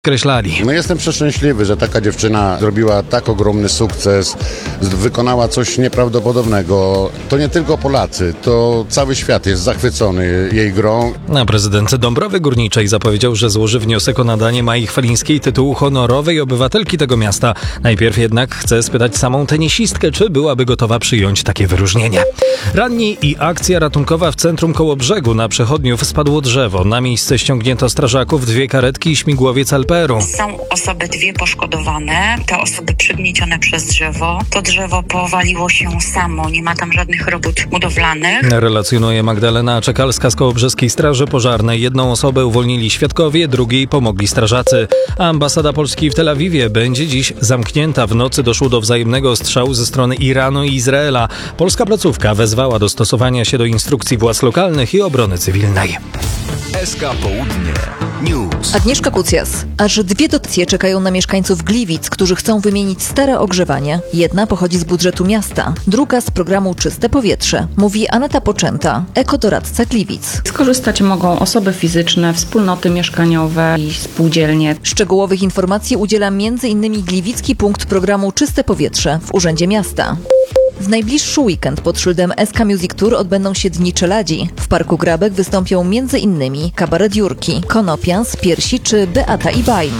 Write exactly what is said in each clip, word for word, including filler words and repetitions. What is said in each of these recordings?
Kreślali. No jestem przeszczęśliwy, że taka dziewczyna zrobiła tak ogromny sukces, wykonała coś nieprawdopodobnego. To nie tylko Polacy, to cały świat jest zachwycony jej grą. A prezydent Dąbrowy Górniczej zapowiedział, że złoży wniosek o nadanie Mai Chwalińskiej tytułu honorowej obywatelki tego miasta. Najpierw jednak chce spytać samą tenisistkę, czy byłaby gotowa przyjąć takie wyróżnienie. Ranni i akcja ratunkowa w centrum Kołobrzegu. Na przechodniów spadło drzewo. Na miejsce ściągnięto strażaków, dwie karetki i śmigłowiec L P R u. Są osoby dwie poszkodowane, te osoby przygniecione przez drzewo. To drzewo powaliło się samo, nie ma tam żadnych robót budowlanych. Relacjonuje Magdalena Czekalska z Kołobrzeskiej Straży Pożarnej. Jedną osobę uwolnili świadkowie, drugiej pomogli strażacy. A ambasada Polski w Tel Awiwie będzie dziś zamknięta. W nocy doszło do wzajemnego ostrzału ze strony Iranu i Izraela. Polska placówka wezwała do stosowania się do instrukcji władz lokalnych i obrony cywilnej. S K Południe News. Agnieszka Kucjas. Aż dwie dotacje czekają na mieszkańców Gliwic, którzy chcą wymienić stare ogrzewanie. Jedna pochodzi z budżetu miasta, druga z programu Czyste Powietrze. Mówi Aneta Poczęta, ekodoradca Gliwic. Skorzystać mogą osoby fizyczne, wspólnoty mieszkaniowe i spółdzielnie. Szczegółowych informacji udziela między innymi Gliwicki Punkt Programu Czyste Powietrze w Urzędzie Miasta. W najbliższy weekend pod szyldem S K Music Tour odbędą się Dni Czeladzi. W Parku Grabek wystąpią między innymi Kabaret Jurki, Konopians, Piersi czy Beata i Baim.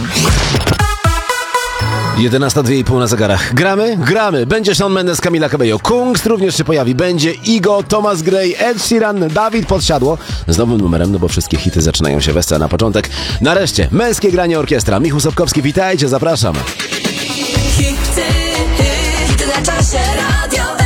jedenasta dwie i pół na zegarach. Gramy? Gramy. Będzie Shawn Mendes, Camila Cabello. Kungs również się pojawi. Będzie Igo, Thomas Gray, Ed Sheeran, Dawid Podsiadło. Z nowym numerem, no bo wszystkie hity zaczynają się we na początek. Nareszcie męskie granie orkiestra. Michał Sobkowski, witajcie, zapraszam. Hity, hity na czasie radio.